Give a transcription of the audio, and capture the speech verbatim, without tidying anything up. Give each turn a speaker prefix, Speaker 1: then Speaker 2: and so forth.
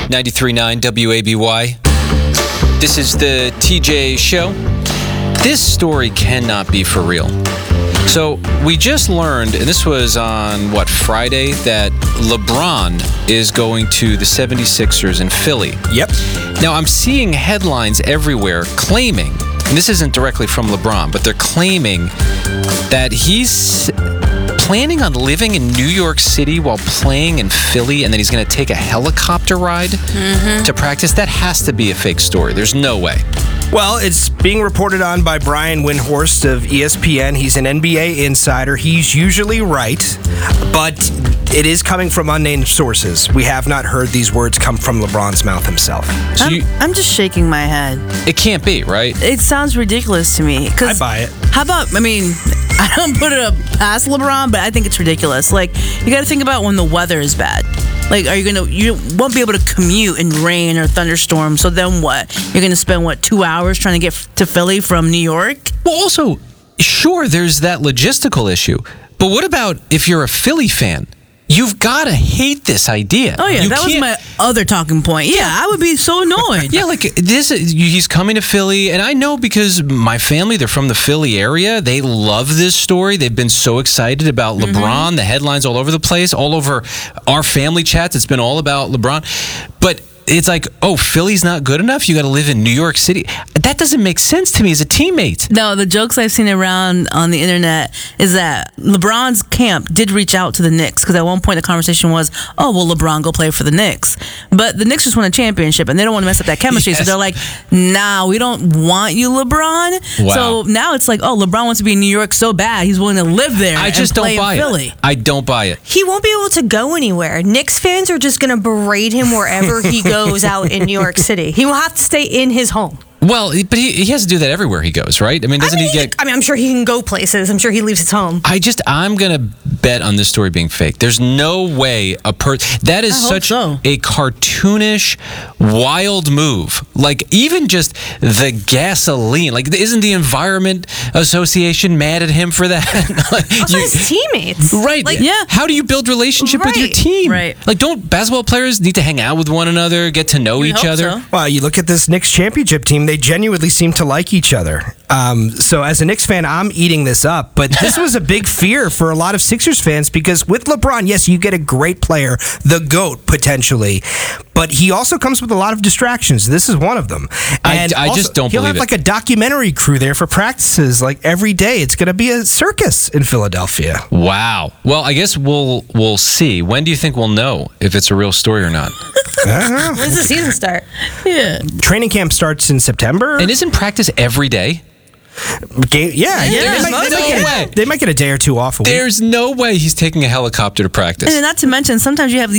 Speaker 1: ninety-three point nine W A B Y. This is the T J Show. This story cannot be for real. So we just learned, and this was on, what, Friday, that LeBron is going to the seventy-sixers in Philly.
Speaker 2: Yep.
Speaker 1: Now, I'm seeing headlines everywhere claiming, and this isn't directly from LeBron, but they're claiming that he's planning on living in New York City while playing in Philly, and then he's going to take a helicopter ride mm-hmm. to practice. That has to be a fake story. There's no way.
Speaker 2: Well, it's being reported on by Brian Windhorst of E S P N. He's an N B A insider. He's usually right, but it is coming from unnamed sources. We have not heard these words come from LeBron's mouth himself.
Speaker 1: So
Speaker 3: I'm,
Speaker 1: you,
Speaker 3: I'm just shaking my head.
Speaker 1: it can't be, right?
Speaker 3: It sounds ridiculous to me. 'Cause
Speaker 2: I buy it.
Speaker 3: How about, I mean, I don't put it up past LeBron, but I think it's ridiculous. Like, you got to think about when the weather is bad. Like, are you going to, you won't be able to commute in rain or thunderstorms, so then what? You're going to spend, what, two hours trying to get f- to Philly from New York?
Speaker 1: Well, also, sure, there's that logistical issue, but what about if you're a Philly fan? You've got to hate this idea.
Speaker 3: Oh, yeah,
Speaker 1: You
Speaker 3: that was
Speaker 1: can't-
Speaker 3: my other talking point. Yeah, I would be so annoyed.
Speaker 1: Yeah, like this, he's coming to Philly, and I know because my family, they're from the Philly area. They love this story. They've been so excited about LeBron. Mm-hmm. The headlines all over the place, all over our family chats. It's been all about LeBron. But it's like, oh, Philly's not good enough? You got to live in New York City? That doesn't make sense to me as a teammate.
Speaker 3: No, the jokes I've seen around on the internet is that LeBron's camp did reach out to the Knicks, because at one point the conversation was, oh, well, LeBron go play for the Knicks. But the Knicks just won a championship, and they don't want to mess up that chemistry.
Speaker 1: Yes.
Speaker 3: So they're like, nah, we don't want you, LeBron.
Speaker 1: Wow.
Speaker 3: So now it's like, oh, LeBron wants to be in New York so bad, he's willing to live there
Speaker 1: I just
Speaker 3: and play
Speaker 1: don't buy
Speaker 3: in
Speaker 1: it.
Speaker 3: Philly.
Speaker 1: I don't buy it.
Speaker 4: He won't be able to go anywhere. Knicks fans are just going to berate him wherever he goes out in New York City. He will have to stay in his home.
Speaker 1: Well, but he, he has to do that everywhere he goes, right? I mean, doesn't
Speaker 4: I mean,
Speaker 1: he get...
Speaker 4: I mean, I'm sure he can go places. I'm sure he leaves his home.
Speaker 1: I just, I'm going to bet on this story being fake. There's no way a per... That is
Speaker 3: I hope
Speaker 1: such
Speaker 3: so.
Speaker 1: a cartoonish, wild move. Like, even just the gasoline. Like, isn't the Environment Association mad at him for that? Like,
Speaker 4: Also,
Speaker 1: you-
Speaker 4: his teammates.
Speaker 1: Right.
Speaker 4: Like,
Speaker 3: yeah.
Speaker 1: How do you build relationship with your
Speaker 4: Right.
Speaker 1: team?
Speaker 3: Right.
Speaker 1: Like, don't basketball players need to hang out with one another, get to know
Speaker 3: You'd
Speaker 1: each
Speaker 3: hope
Speaker 1: other?
Speaker 3: so.
Speaker 2: Well, you look at this Knicks championship team, they genuinely seem to like each other. Um, so as a Knicks fan, I'm eating this up. But this was a big fear for a lot of Sixers fans, because with LeBron, yes, you get a great player, the GOAT potentially, but he also comes with a lot of distractions. This is one of them.
Speaker 1: I-
Speaker 2: And
Speaker 1: I
Speaker 2: also,
Speaker 1: just don't
Speaker 2: he'll
Speaker 1: believe
Speaker 2: have
Speaker 1: it.
Speaker 2: like a documentary crew there for practices like every day. It's going to be a circus in Philadelphia.
Speaker 1: Wow. Well, I guess we'll we'll see. When do you think we'll know if it's a real story or not?
Speaker 4: When does the season start?
Speaker 3: Yeah.
Speaker 2: Training camp starts in September.
Speaker 1: And isn't practice every day?
Speaker 2: Game, yeah,
Speaker 3: Yeah,
Speaker 2: they, might, they,
Speaker 1: no
Speaker 2: might get
Speaker 1: way.
Speaker 2: a, they might get a day or two off a week.
Speaker 1: There's no way he's taking a helicopter to practice.
Speaker 3: And not to mention, sometimes you have